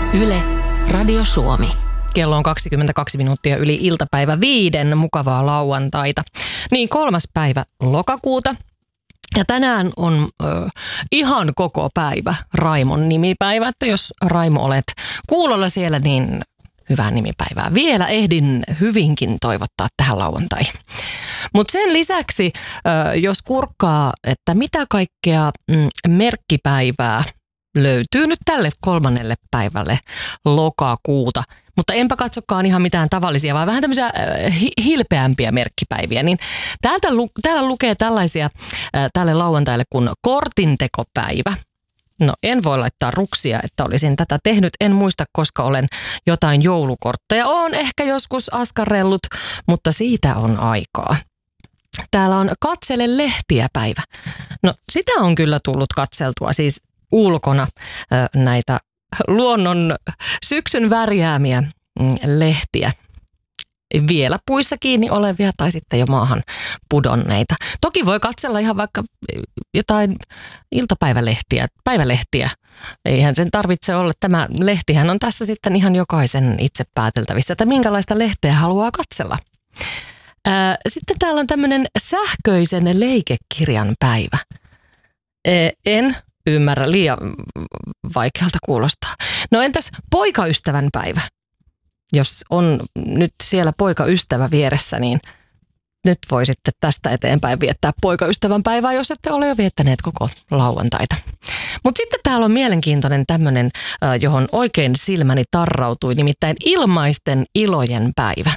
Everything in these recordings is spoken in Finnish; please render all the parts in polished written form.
Yle, Radio Suomi. Kello on 22 minuuttia yli iltapäivä 5. Mukavaa lauantaita. Niin 3. päivä lokakuuta. Ja tänään on ihan koko päivä Raimon nimipäivä. Että jos Raimo olet kuulolla siellä, niin hyvää nimipäivää. Vielä ehdin hyvinkin toivottaa tähän lauantaihin. Mutta sen lisäksi, jos kurkkaa, että mitä kaikkea merkkipäivää löytyy nyt tälle 3. päivälle lokakuuta, mutta enpä katsokaan ihan mitään tavallisia, vaan vähän tämmöisiä hilpeämpiä merkkipäiviä. Niin täällä lukee tällaisia tälle lauantaille kuin kortintekopäivä. No en voi laittaa ruksia, että olisin tätä tehnyt. En muista, koska olen jotain joulukortteja. Olen ehkä joskus askarrellut, mutta siitä on aikaa. Täällä on katsele lehtiä päivä. No sitä on kyllä tullut katseltua, siis ulkona näitä luonnon syksyn värjäämiä lehtiä. Vielä puissa kiinni olevia tai sitten jo maahan pudonneita. Toki voi katsella ihan vaikka jotain iltapäivälehtiä, päivälehtiä. Eihän sen tarvitse olla. Tämä lehtihän on tässä sitten ihan jokaisen itse pääteltävissä, että minkälaista lehteä haluaa katsella. Sitten täällä on tämmöinen sähköisen leikekirjan päivä. En ymmärrä, liian vaikealta kuulostaa. No entäs poikaystävän päivä? Jos on nyt siellä poikaystävä vieressä, niin nyt voi sitten tästä eteenpäin viettää poikaystävän päivää, jos ette ole jo viettäneet koko lauantaita. Mutta sitten täällä on mielenkiintoinen tämmöinen, johon oikein silmäni tarrautui, nimittäin ilmaisten ilojen päivä.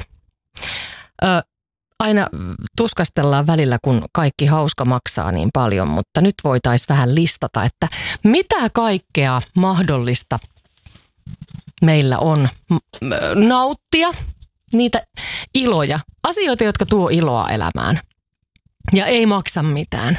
Aina tuskastellaan välillä, kun kaikki hauska maksaa niin paljon, mutta nyt voitaisiin vähän listata, että mitä kaikkea mahdollista meillä on nauttia, niitä iloja, asioita, jotka tuo iloa elämään ja ei maksa mitään.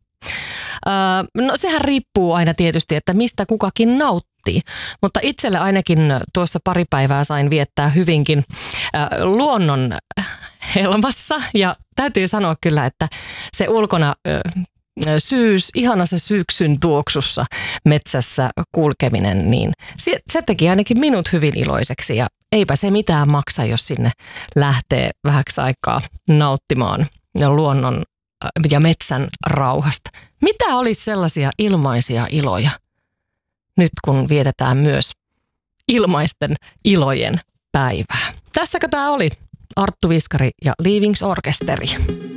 No sehän riippuu aina tietysti, että mistä kukakin nauttii, mutta itselle ainakin tuossa pari päivää sain viettää hyvinkin luonnon helmassa ja täytyy sanoa kyllä, että se ulkona ihana se syksyn tuoksussa metsässä kulkeminen, niin se teki ainakin minut hyvin iloiseksi ja eipä se mitään maksa, jos sinne lähtee vähäksi aikaa nauttimaan luonnon ja metsän rauhasta. Mitä olisi sellaisia ilmaisia iloja nyt, kun vietetään myös ilmaisten ilojen päivää? Tässäkö tämä oli Arttu Viskari ja Leavings Orkesteri?